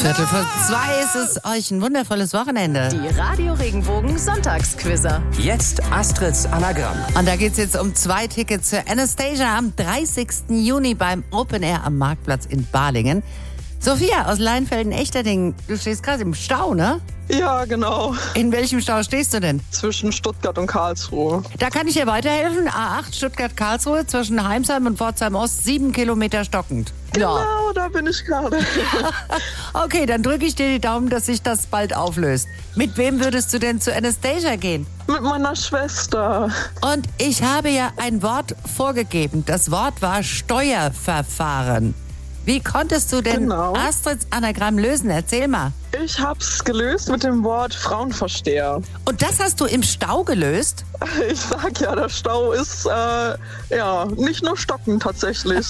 1:15 ist es. Euch ein wundervolles Wochenende. Die Radio Regenbogen Sonntagsquizzer. Jetzt Astrids Anagramm. Und da geht's jetzt um 2 Tickets für Anastasia am 30. Juni beim Open Air am Marktplatz in Balingen. Sophia aus Leinfelden-Echterdingen, du stehst gerade im Stau, ne? Ja, genau. In welchem Stau stehst du denn? Zwischen Stuttgart und Karlsruhe. Da kann ich dir weiterhelfen. A8 Stuttgart-Karlsruhe zwischen Heimsheim und Pforzheim-Ost, 7 Kilometer stockend. Genau, da bin ich gerade. Okay, dann drücke ich dir die Daumen, dass sich das bald auflöst. Mit wem würdest du denn zu Anastasia gehen? Mit meiner Schwester. Und ich habe ja ein Wort vorgegeben. Das Wort war Steuerverfahren. Wie konntest du denn Astrids Anagramm lösen? Erzähl mal. Ich hab's gelöst mit dem Wort Frauenversteher. Und das hast du im Stau gelöst? Ich sag ja, der Stau ist nicht nur stockend tatsächlich.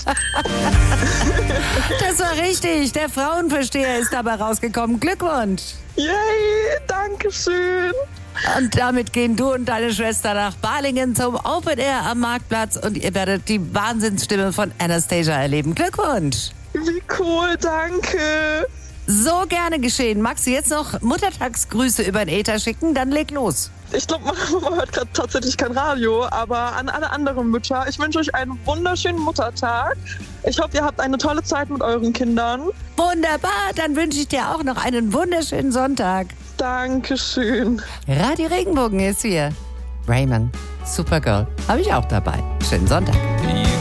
Das war richtig. Der Frauenversteher ist dabei rausgekommen. Glückwunsch. Yay, danke schön. Und damit gehen du und deine Schwester nach Balingen zum Open Air am Marktplatz und ihr werdet die Wahnsinnsstimme von Anastasia erleben. Glückwunsch. Wie cool, danke. So gerne geschehen. Magst du jetzt noch Muttertagsgrüße über den Äther schicken? Dann leg los. Ich glaube, meine Mama hört gerade tatsächlich kein Radio, aber an alle anderen Mütter, ich wünsche euch einen wunderschönen Muttertag. Ich hoffe, ihr habt eine tolle Zeit mit euren Kindern. Wunderbar, dann wünsche ich dir auch noch einen wunderschönen Sonntag. Dankeschön. Radio Regenbogen ist hier. Raymond, Supergirl, habe ich auch dabei. Schönen Sonntag.